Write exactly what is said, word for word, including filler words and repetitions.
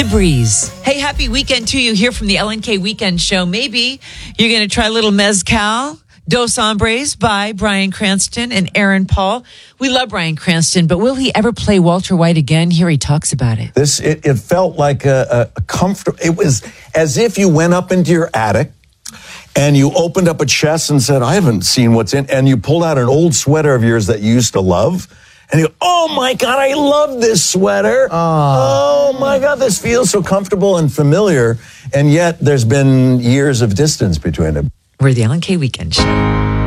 breeze. Hey, happy weekend to you here from the L N K Weekend Show. Maybe you're going to try a little mezcal, Dos Hombres by Bryan Cranston and Aaron Paul. We love Bryan Cranston, but will he ever play Walter White again? Here he talks about it. This it, it felt like a, a, a comfortable. It was as if you went up into your attic and you opened up a chest and said, "I haven't seen what's in," and you pulled out an old sweater of yours that you used to love. And you go, "Oh my God, I love this sweater. Oh. oh my God, this feels so comfortable and familiar." And yet there's been years of distance between them. We're the L N K Weekend Show.